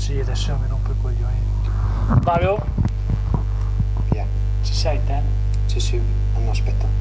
Sì, adesso mi rompo i coglioni. Mario? Via. Ci sei te? Sì, sì, no, aspetta.